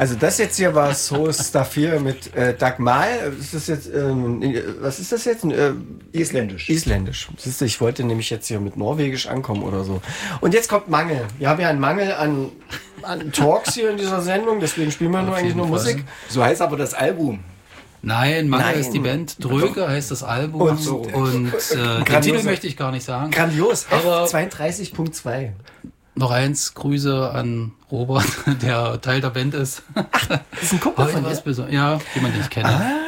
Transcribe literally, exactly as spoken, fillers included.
Also das jetzt hier war So Stuff hier mit äh, Dagmar. Ist das jetzt, ähm, was ist das jetzt? Äh, Isländisch. Isländisch. Siehst du, ich wollte nämlich jetzt hier mit Norwegisch ankommen oder so. Und jetzt kommt Mangel. Wir haben ja einen Mangel an, an Talks hier in dieser Sendung, deswegen spielen wir nur eigentlich nur Fall. Musik. So heißt aber das Album. Nein, Mangel ist die Band, Dröge heißt das Album und, so. und äh, den Titel möchte ich gar nicht sagen. Grandios, F zweiunddreißig Punkt zwei. Noch eins, Grüße an Robert, der Teil der Band ist. Ach, das ist ein Kumpel von was Ja, jemand, den ich kenne. Ah.